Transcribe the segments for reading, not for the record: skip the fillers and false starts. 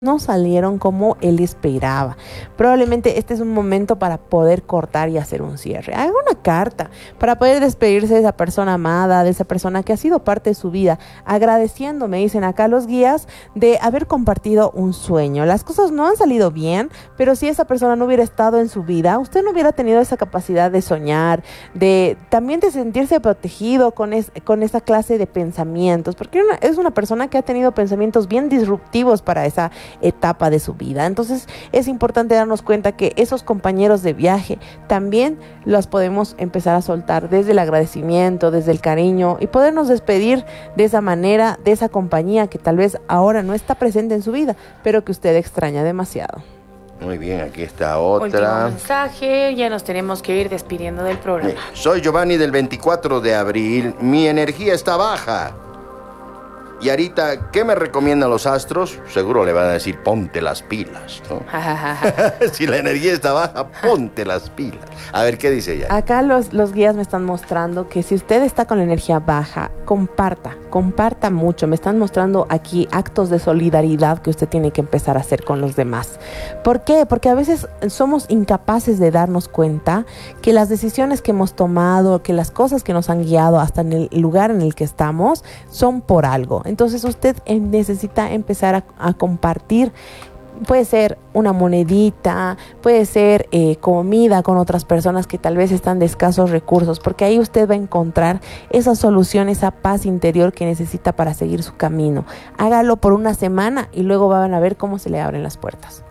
no salieron como él esperaba. Probablemente este es un momento para poder cortar y hacer un cierre. Haga una carta para poder despedirse de esa persona amada, de esa persona que ha sido parte de su vida, agradeciendo, me dicen acá los guías, de haber compartido un sueño. Las cosas no han salido bien, pero si esa persona no hubiera estado en su vida, usted no hubiera tenido esa capacidad de soñar, de también de sentirse protegido con esa clase de pensamientos, porque es una persona que ha tenido pensamientos bien disruptivos para esa etapa de su vida. Entonces es importante darnos cuenta que esos compañeros de viaje también los podemos empezar a soltar desde el agradecimiento, desde el cariño, y podernos despedir de esa manera, de esa compañía que tal vez ahora no está presente en su vida, pero que usted extraña demasiado. Muy bien, aquí está otra. Último mensaje, ya nos tenemos que ir despidiendo del programa. Soy Giovanni del 24 de abril, mi energía está baja. Y ahorita, ¿qué me recomiendan los astros? Seguro le van a decir, ponte las pilas, ¿no? Si la energía está baja, ponte las pilas. A ver, ¿qué dice ella? Acá los guías me están mostrando que si usted está con la energía baja, comparta mucho. Me están mostrando aquí actos de solidaridad que usted tiene que empezar a hacer con los demás. ¿Por qué? Porque a veces somos incapaces de darnos cuenta que las decisiones que hemos tomado, que las cosas que nos han guiado hasta en el lugar en el que estamos, son por algo. Entonces usted necesita empezar a compartir. Puede ser una monedita, puede ser comida con otras personas que tal vez están de escasos recursos, porque ahí usted va a encontrar esa solución, esa paz interior que necesita para seguir su camino. Hágalo por una semana y luego van a ver cómo se le abren las puertas.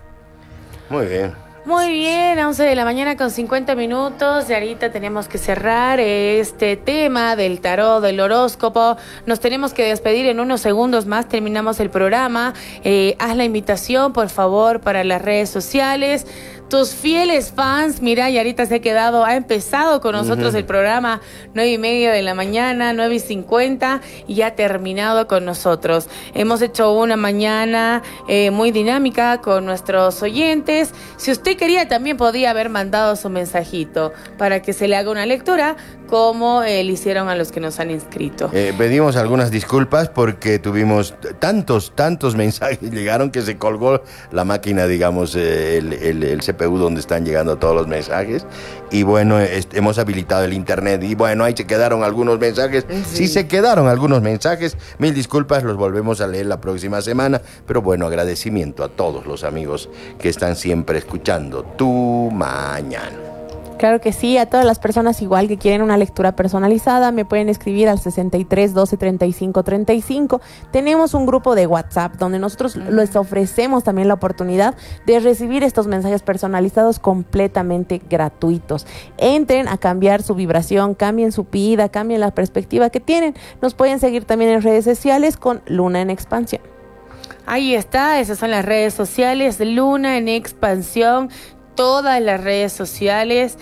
Muy bien. Muy bien, 11 de la mañana con 50 minutos. Y ahorita tenemos que cerrar este tema del tarot, del horóscopo. Nos tenemos que despedir en unos segundos más. Terminamos el programa. Haz la invitación, por favor, para las redes sociales. Tus fieles fans, mira, Yarita ha empezado con nosotros el programa 9:30 de la mañana, 9:50, y ha terminado con nosotros. Hemos hecho una mañana muy dinámica con nuestros oyentes. Si usted quería, también podía haber mandado su mensajito para que se le haga una lectura, como le hicieron a los que nos han inscrito. Pedimos algunas disculpas porque tuvimos tantos mensajes, llegaron que se colgó la máquina, digamos, el CPU donde están llegando todos los mensajes, y bueno, hemos habilitado el internet, y bueno, ahí se quedaron algunos mensajes. Sí, se quedaron algunos mensajes, mil disculpas, los volvemos a leer la próxima semana, pero bueno, agradecimiento a todos los amigos que están siempre escuchando Tu Mañana. Claro que sí, a todas las personas igual que quieren una lectura personalizada, me pueden escribir al 63 12 35 35. Tenemos un grupo de WhatsApp donde nosotros les ofrecemos también la oportunidad de recibir estos mensajes personalizados completamente gratuitos. Entren a cambiar su vibración, cambien su vida, cambien la perspectiva que tienen. Nos pueden seguir también en redes sociales con Luna en Expansión. Ahí está, esas son las redes sociales, Luna en Expansión. Todas las redes sociales.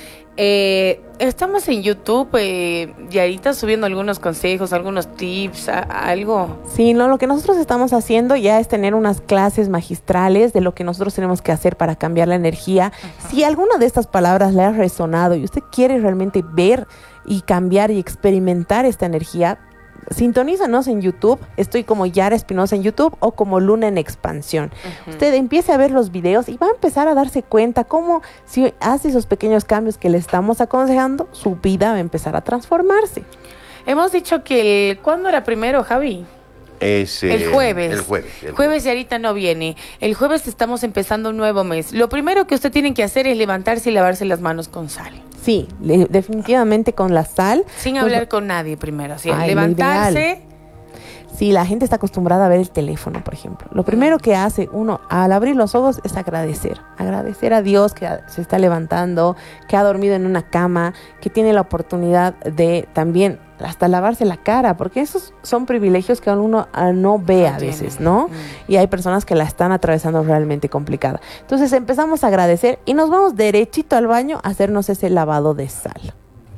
Estamos en YouTube, Yarita, subiendo algunos consejos, algunos tips, algo. Sí, no, lo que nosotros estamos haciendo ya es tener unas clases magistrales de lo que nosotros tenemos que hacer para cambiar la energía. Si alguna de estas palabras le ha resonado y usted quiere realmente ver y cambiar y experimentar esta energía, sintonízanos en YouTube. Estoy como Yara Espinosa en YouTube o como Luna en Expansión. Usted empiece a ver los videos y va a empezar a darse cuenta cómo, si hace esos pequeños cambios que le estamos aconsejando, su vida va a empezar a transformarse. Hemos dicho que ¿cuándo era primero, Javi? El jueves. El jueves y ahorita no viene. El jueves estamos empezando un nuevo mes. Lo primero que usted tiene que hacer es levantarse y lavarse las manos con sal. Sí, definitivamente con la sal. Sin hablar con nadie primero. ¿Sí? Levantarse. Sí, la gente está acostumbrada a ver el teléfono, por ejemplo. Lo primero que hace uno al abrir los ojos es agradecer. Agradecer a Dios que se está levantando, que ha dormido en una cama, que tiene la oportunidad de también hasta lavarse la cara, porque esos son privilegios que uno no ve a veces, ¿no? Y hay personas que la están atravesando realmente complicada. Entonces empezamos a agradecer y nos vamos derechito al baño a hacernos ese lavado de sal.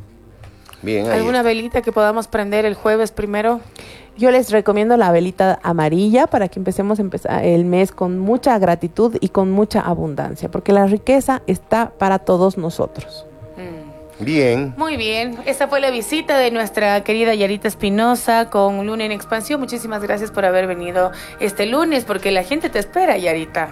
Bien, ¿Alguna velita que podamos prender el jueves primero? Yo les recomiendo la velita amarilla para que empecemos el mes con mucha gratitud y con mucha abundancia, porque la riqueza está para todos nosotros. Bien. Muy bien, esta fue la visita de nuestra querida Yarita Espinosa con Luna en Expansión. Muchísimas gracias por haber venido este lunes, porque la gente te espera, Yarita.